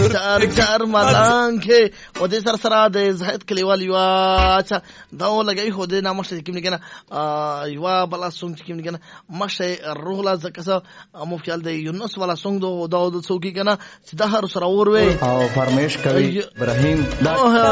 چار چار ملنګ او د سر سره د زهد کلیوال یو اچھا دا لګي خو د نامشه کې منګنه یو بلا سونګ کې منګنه مشه روح لا زکه مفعل د یونس والا سونګ دو د څوکي کنه چې د هر سره اور وي او فرمایش کوي ابراهیم